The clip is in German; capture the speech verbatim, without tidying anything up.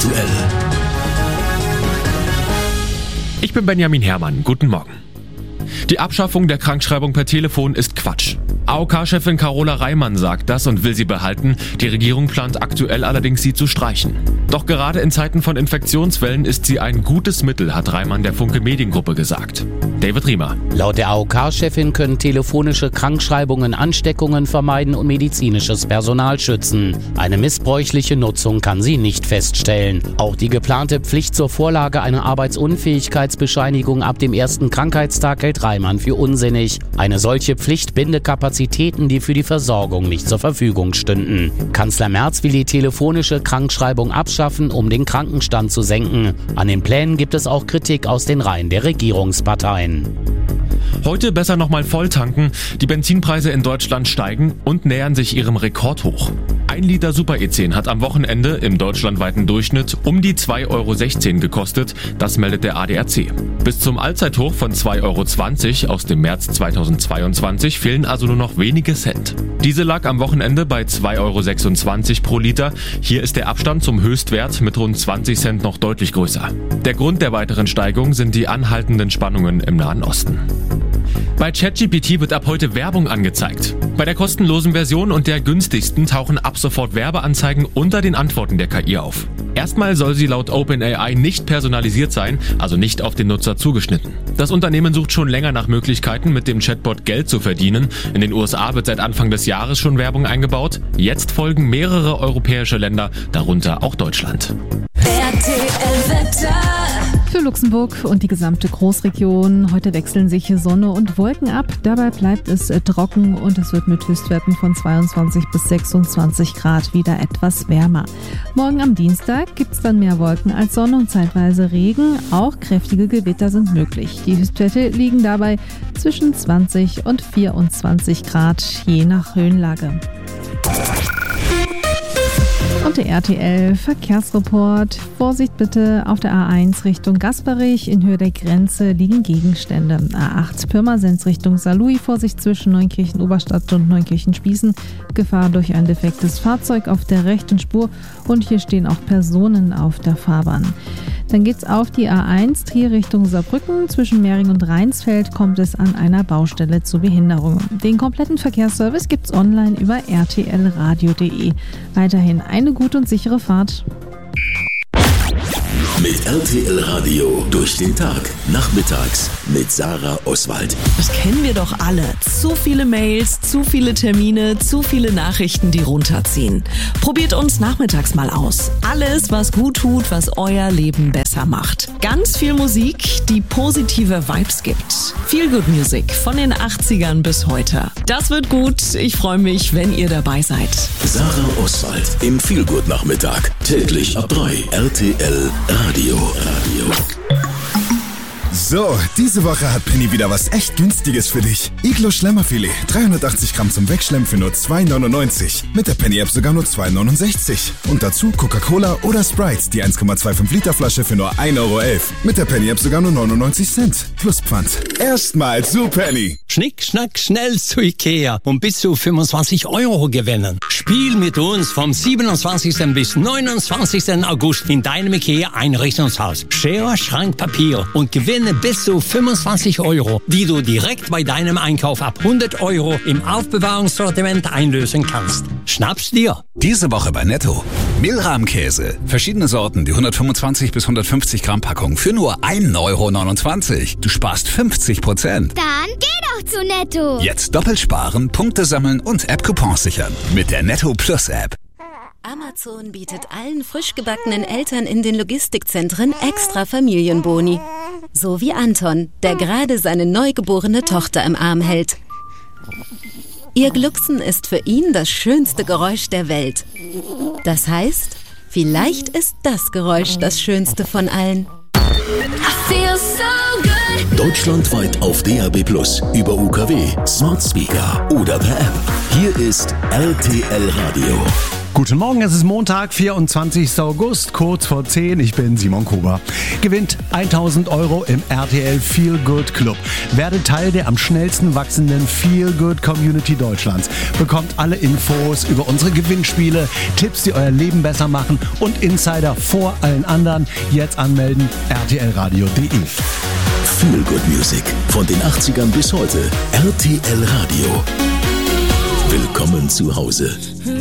aktuell. Ich bin Benjamin Herrmann. Guten Morgen. Die Abschaffung der Krankschreibung per Telefon ist Quatsch. A O K-Chefin Carola Reimann sagt das und will sie behalten. Die Regierung plant aktuell allerdings, sie zu streichen. Doch gerade in Zeiten von Infektionswellen ist sie ein gutes Mittel, hat Reimann der Funke Mediengruppe gesagt. David Riemer. Laut der A O K-Chefin können telefonische Krankschreibungen Ansteckungen vermeiden und medizinisches Personal schützen. Eine missbräuchliche Nutzung kann sie nicht feststellen. Auch die geplante Pflicht zur Vorlage einer Arbeitsunfähigkeitsbescheinigung ab dem ersten Krankheitstag hält Reimann für unsinnig. Eine solche Pflicht binde Kapazitäten, die für die Versorgung nicht zur Verfügung stünden. Kanzler Merz will die telefonische Krankschreibung abschaffen, um den Krankenstand zu senken. An den Plänen gibt es auch Kritik aus den Reihen der Regierungsparteien. Heute besser nochmal voll tanken. Die Benzinpreise in Deutschland steigen und nähern sich ihrem Rekordhoch. Ein Liter Super E zehn hat am Wochenende im deutschlandweiten Durchschnitt um die zwei Euro sechzehn gekostet. Das meldet der A D A C. Bis zum Allzeithoch von zwei Euro zwanzig aus dem März zweitausendzweiundzwanzig fehlen also nur noch wenige Cent. Diese lag am Wochenende bei zwei Euro sechsundzwanzig pro Liter. Hier ist der Abstand zum Höchstwert mit rund zwanzig Cent noch deutlich größer. Der Grund der weiteren Steigung sind die anhaltenden Spannungen im Nahen Osten. Bei ChatGPT wird ab heute Werbung angezeigt. Bei der kostenlosen Version und der günstigsten tauchen ab sofort Werbeanzeigen unter den Antworten der K I auf. Erstmal soll sie laut OpenAI nicht personalisiert sein, also nicht auf den Nutzer zugeschnitten. Das Unternehmen sucht schon länger nach Möglichkeiten, mit dem Chatbot Geld zu verdienen. In den U S A wird seit Anfang des Jahres schon Werbung eingebaut. Jetzt folgen mehrere europäische Länder, darunter auch Deutschland. R T L-Wetter. Für Luxemburg und die gesamte Großregion. Heute wechseln sich Sonne und Wolken ab. Dabei bleibt es trocken und es wird mit Höchstwerten von zweiundzwanzig bis sechsundzwanzig Grad wieder etwas wärmer. Morgen am Dienstag gibt es dann mehr Wolken als Sonne und zeitweise Regen. Auch kräftige Gewitter sind möglich. Die Höchstwerte liegen dabei zwischen zwanzig und vierundzwanzig Grad, je nach Höhenlage. Und der R T L-Verkehrsreport. Vorsicht bitte auf der A eins Richtung Gasperich. In Höhe der Grenze liegen Gegenstände. A acht Pirmasens Richtung Saarlouis. Vorsicht zwischen Neunkirchen-Oberstadt und Neunkirchen-Spießen. Gefahr durch ein defektes Fahrzeug auf der rechten Spur. Und hier stehen auch Personen auf der Fahrbahn. Dann geht's auf die A eins Trier Richtung Saarbrücken. Zwischen Mering und Rheinsfeld kommt es an einer Baustelle zu Behinderungen. Den kompletten Verkehrsservice gibt's online über r t l radio punkt d e. Weiterhin eine gute und sichere Fahrt. Mit R T L Radio durch den Tag. Nachmittags mit Sarah Oswald. Das kennen wir doch alle. Zu viele Mails, zu viele Termine, zu viele Nachrichten, die runterziehen. Probiert uns nachmittags mal aus. Alles, was gut tut, was euer Leben besser macht. Ganz viel Musik, die positive Vibes gibt. Feel Good Music von den achtzigern bis heute. Das wird gut. Ich freue mich, wenn ihr dabei seid. Sarah Oswald im Feel Good Nachmittag. Täglich ab drei. R T L Radio. Radio. So, diese Woche hat Penny wieder was echt Günstiges für dich. Iglo Schlemmerfilet, dreihundertachtzig Gramm zum Wegschlemmen für nur zwei neunundneunzig. Mit der Penny-App sogar nur zwei neunundsechzig. Und dazu Coca-Cola oder Sprite, die eins Komma fünfundzwanzig Liter Flasche für nur ein Euro elf. Mit der Penny-App sogar nur neunundneunzig Cent. Plus Pfand. Erstmal zu Penny. Schnick, schnack, schnell zu Ikea und bis zu fünfundzwanzig Euro gewinnen. Spiel mit uns vom siebenundzwanzigsten bis neunundzwanzigsten August in deinem Ikea Einrichtungshaus. Schere, Schrank, Papier und gewinne bis zu fünfundzwanzig Euro, die du direkt bei deinem Einkauf ab hundert Euro im Aufbewahrungssortiment einlösen kannst. Schnapp's dir! Diese Woche bei Netto. Mehlrahmkäse. Verschiedene Sorten, die hundertfünfundzwanzig bis hundertfünfzig Gramm Packung für nur ein Euro neunundzwanzig. Du sparst fünfzig Prozent. Dann geh doch zu Netto. Jetzt doppelt sparen, Punkte sammeln und App-Coupons sichern. Mit der Netto Plus App. Amazon bietet allen frisch gebackenen Eltern in den Logistikzentren extra Familienboni. So wie Anton, der gerade seine neugeborene Tochter im Arm hält. Ihr Glucksen ist für ihn das schönste Geräusch der Welt. Das heißt, vielleicht ist das Geräusch das schönste von allen. Deutschlandweit auf D A B plus, über U K W, Smart Speaker oder per App. Hier ist R T L Radio. Guten Morgen, es ist Montag, vierundzwanzigster August, kurz vor zehn. Ich bin Simon Kober. Gewinnt tausend Euro im R T L Feel Good Club. Werde Teil der am schnellsten wachsenden Feel Good Community Deutschlands. Bekommt alle Infos über unsere Gewinnspiele, Tipps, die euer Leben besser machen und Insider vor allen anderen. Jetzt anmelden, r t l radio punkt d e. Feel Good Music von den achtzigern bis heute. R T L Radio. Willkommen zu Hause.